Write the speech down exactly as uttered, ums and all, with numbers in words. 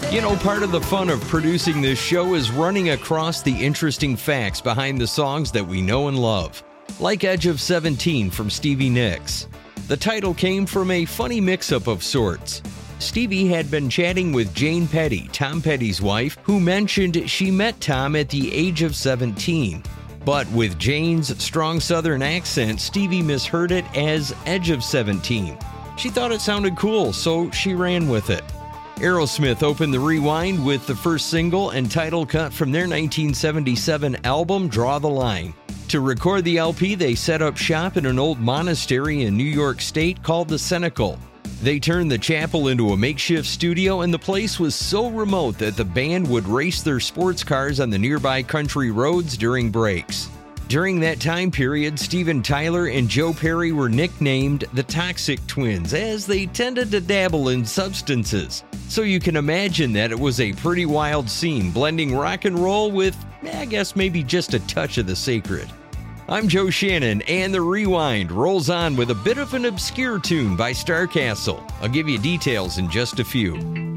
You know, part of the fun of producing this show is running across the interesting facts behind the songs that we know and love. Like Edge of seventeen from Stevie Nicks. The title came from a funny mix-up of sorts. Stevie had been chatting with Jane Petty, Tom Petty's wife, who mentioned she met Tom at the age of seventeen. But with Jane's strong southern accent, Stevie misheard it as Edge of seventeen. She thought it sounded cool, so she ran with it. Aerosmith opened the rewind with the first single and title cut from their nineteen seventy-seven album, Draw the Line. To record the L P, they set up shop in an old monastery in New York State called the Cenacle. They turned the chapel into a makeshift studio, and the place was so remote that the band would race their sports cars on the nearby country roads during breaks. During that time period, Steven Tyler and Joe Perry were nicknamed the Toxic Twins, as they tended to dabble in substances. So you can imagine that it was a pretty wild scene, blending rock and roll with, I guess, maybe just a touch of the sacred. I'm Joe Shannon, and the Rewind rolls on with a bit of an obscure tune by Starcastle. I'll give you details in just a few.